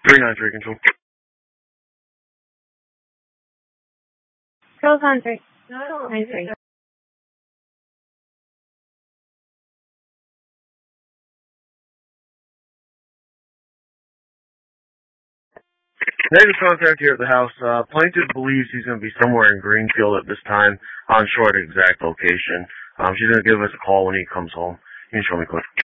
393 control. Control contact. No, I don't. 93. Negative contact here at the house. Plaintiff believes he's going to be somewhere in Greenfield at this time. Unsure of the exact location. She's going to give us a call when he comes home. You can show me quick.